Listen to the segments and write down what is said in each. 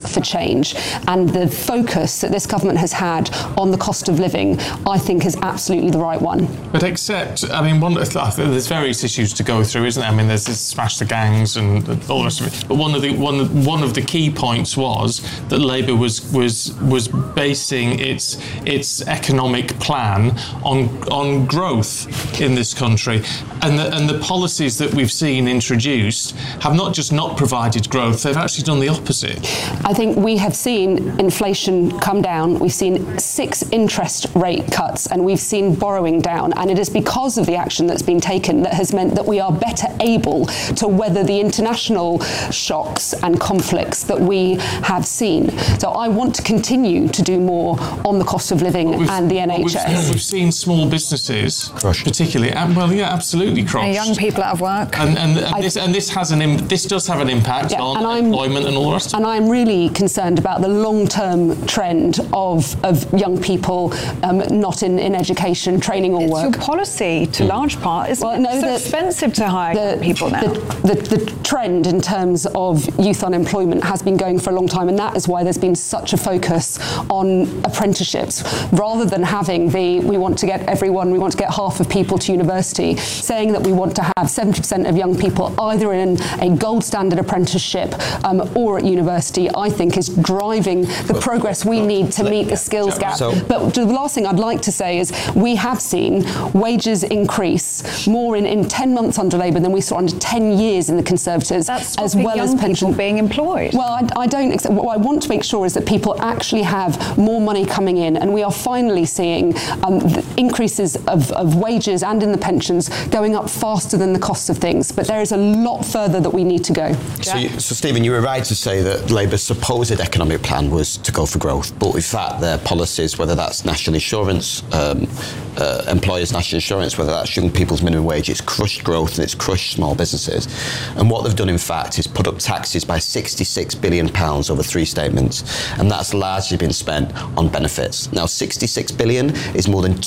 for change, and the focus that this government has had on the cost of living, I think, is absolutely the right one. But except, I mean, there's various issues to go through, isn't there? I mean, there's this smash the gangs and all the rest of it. But one of the key points was that Labour was basing its economic plan on growth in this country, and the policies that we've seen introduced have not just not provided growth, they've actually done the opposite. I think we have seen inflation come down, we've seen 6 interest rate cuts, and we've seen borrowing down, and it is because of the action that's been taken that has meant that we are better able to weather the international shocks and conflicts that we have seen. So I want to continue to do more on the cost of living and the NHS. We've seen small businesses, particularly, absolutely crushed. And young people out of work. This does have an impact on employment and all the rest. And I'm really concerned about the long-term trend of young people not in education, training or work. It's your policy, to large part. It's so expensive to hire people now. The trend in terms of youth unemployment has been going for a long time, and that is why there's been such a focus on apprenticeships. Rather than having we want to get half of people to university, saying that we want to have 70% of young people either in a gold standard apprenticeship or at university, I think is driving the progress we need to meet the skills gap. But the last thing I'd like to say is we have seen wages increase more in 10 months under Labour than we saw under 10 years in the Conservatives, as well as pension being employed. Well, I don't accept. What I want to make sure is that people actually have more money coming in, and we are finally seeing increases of wages and in the pensions going up faster than the cost of things. But there is a lot further that we need to go. So Stephen, you were right to say that Labour's supposed economic plan was to go for growth, but in fact their policies, whether that's national insurance, employers' national insurance, whether that's young people's minimum wage, it's crushed growth and it's crushed small businesses. And what they've done, in fact, is put up taxes by £66 billion over 3 statements, and that's largely been spent on benefits. Now, £66 billion is more than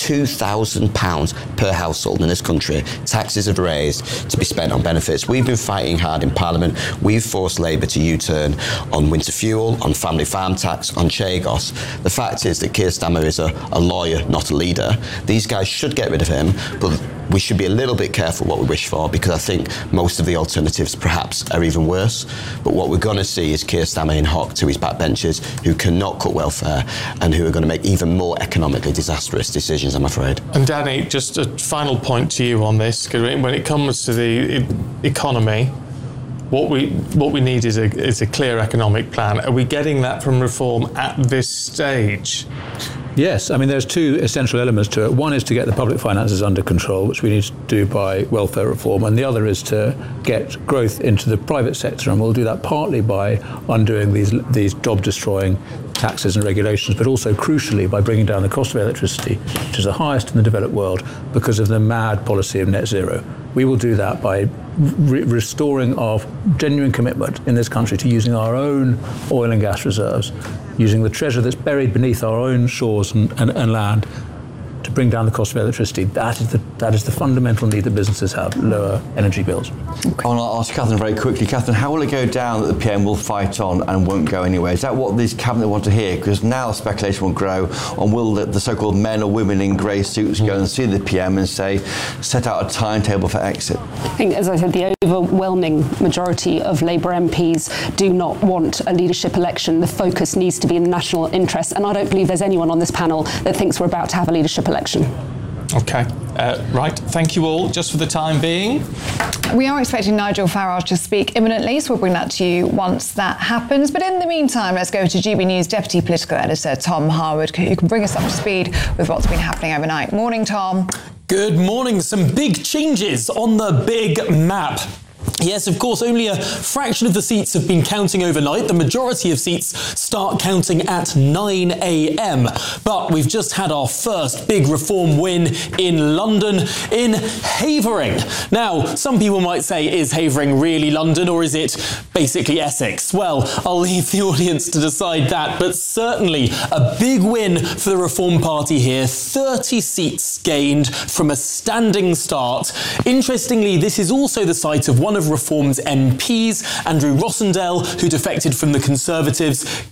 £2,000 per household in this country. Taxes have raised to be spent on benefits. We've been fighting hard in Parliament. We've forced Labour to U-turn on winter fuel, on family farm tax, on Chagos. The fact is that Keir Starmer is a lawyer, not a leader. These guys should get rid of him, but we should be a little bit careful what we wish for, because I think most of the alternatives perhaps are even worse. But what we're going to see is Keir Starmer in hock to his backbenchers who cannot cut welfare and who are going to make even more economically disastrous decisions, I'm afraid. And Danny, just a final point to you on this, because when it comes to the economy, what we need is a clear economic plan. Are we getting that from Reform at this stage? Yes, I mean, there's 2 essential elements to it. One is to get the public finances under control, which we need to do by welfare reform, and the other is to get growth into the private sector, and we'll do that partly by undoing these job-destroying taxes and regulations, but also crucially by bringing down the cost of electricity, which is the highest in the developed world because of the mad policy of net zero. We will do that by restoring our genuine commitment in this country to using our own oil and gas reserves, using the treasure that's buried beneath our own shores and land to bring down the cost of electricity. That is the fundamental need that businesses have, lower energy bills. I want to ask Catherine very quickly. Catherine, how will it go down that the PM will fight on and won't go anywhere? Is that what this cabinet want to hear? Because now speculation will grow on will the so-called men or women in grey suits go and see the PM and say, set out a timetable for exit? I think, as I said, the overwhelming majority of Labour MPs do not want a leadership election. The focus needs to be in the national interest, and I don't believe there's anyone on this panel that thinks we're about to have a leadership election. Okay, right. Thank you all. Just for the time being. We are expecting Nigel Farage to speak imminently, so we'll bring that to you once that happens. But in the meantime, let's go to GB News Deputy Political Editor Tom Harwood, who can bring us up to speed with what's been happening overnight. Morning, Tom. Good morning. Some big changes on the big map. Yes, of course, only a fraction of the seats have been counting overnight. The majority of seats start counting at 9 a.m. But we've just had our first big reform win in London, in Havering. Now, some people might say, is Havering really London, or is it basically Essex? Well, I'll leave the audience to decide that, but certainly a big win for the Reform Party here. 30 seats gained from a standing start. Interestingly, this is also the site of one of Reform's MPs, Andrew Rossendale, who defected from the Conservatives.